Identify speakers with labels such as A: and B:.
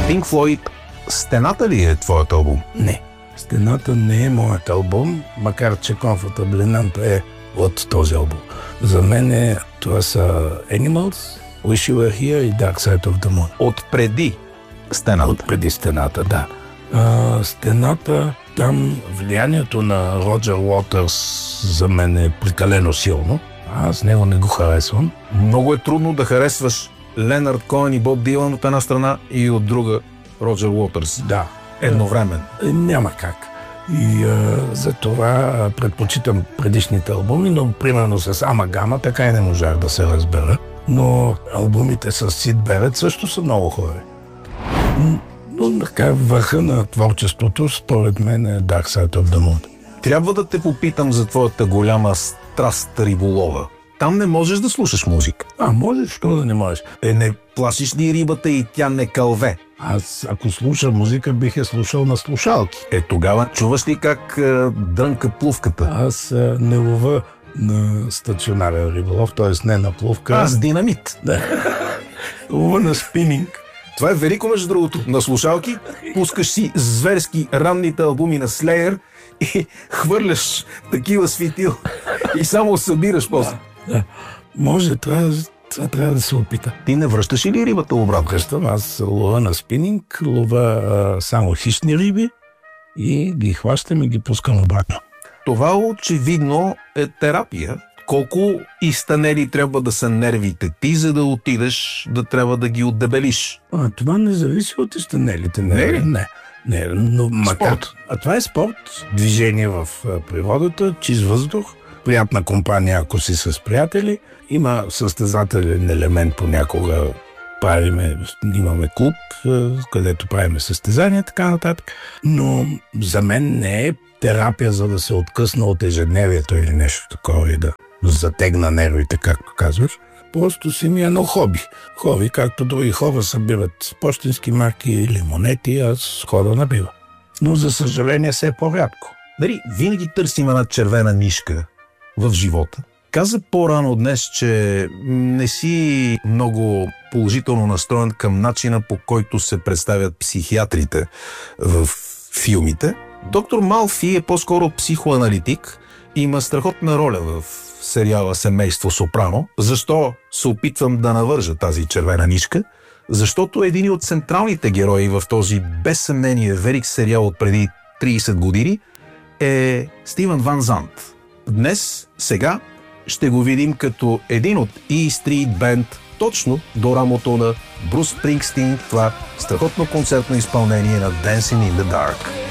A: Pink Floyd, Стената ли е твоят албум?
B: Не. Стената не е моят албум, макар че Comfortably Numb е от този албум. За мен това са Animals, Wish You Were Here и Dark Side of the Moon.
A: Отпреди Стената.
B: Отпреди Стената, да. Стената, там влиянието на Роджер Уотърс за мен е прекалено силно. Аз него не го харесвам.
A: Много е трудно да харесваш Ленард Коен и Боб Дилан от една страна и от друга Роджер Уотърс.
B: Да.
A: Едновременно.
B: Няма как. И за това предпочитам предишните албуми, но примерно с Амагама така и не можах да се разбера. Но албумите с Сид Берет също са много хубави. Но така върха на творчеството според мен е Dark Side of the Moon.
A: Трябва да те попитам за твоята голяма страст риболова. Там не можеш да слушаш музика.
B: Можеш, що да не можеш?
A: Не плашиш ли рибата и тя не кълве?
B: Аз, ако слушам музика, бих я слушал на слушалки.
A: Тогава чуваш ли как дрънка плувката?
B: Аз не лова на стационарен риболов, т.е. не на плувка.
A: Аз динамит.
B: Да. Лова на спининг.
A: Това е велико, между другото. На слушалки пускаш си зверски ранните албуми на Slayer и хвърляш такива светил и само събираш после.
B: Да. Може, това трябва да се опита.
A: Ти не връщаш ли рибата обратно?
B: Връщам, аз лова на спининг, лова само хищни риби и ги хващам и ги пускам обратно.
A: Това очевидно е терапия. Колко изтънели трябва да са нервите ти, за да отидеш да трябва да ги отдебелиш?
B: Това не зависи от изтънелите нерви. Не, но
A: спорт.
B: Това е спорт, движение в природата, чист въздух, приятна компания, ако си с приятели. Има състезателен елемент понякога. Имаме клуб, където правиме състезания, така нататък. Но за мен не е терапия, за да се откъсна от ежедневието или нещо такова и да затегна нервите, както казваш. Просто си ми е едно хоби. Хоби, както други хора събират пощенски марки или монети, аз хода набива. Но за съжаление все е по-рядко.
A: Дали винаги търсим една червена нишка в живота? Каза по-рано днес, че не си много положително настроен към начина, по който се представят психиатрите в филмите. Доктор Малфи е по-скоро психоаналитик и има страхотна роля в сериала Семейство Сопрано. Защо се опитвам да навържа тази червена нишка? Защото един от централните герои в този без съмнение велик сериал от преди 30 години е Стивън Ван Зант. Днес, сега, ще го видим като един от E Street Band, точно до рамото на Брус Спрингстин, това страхотно концертно изпълнение на Dancing in the Dark.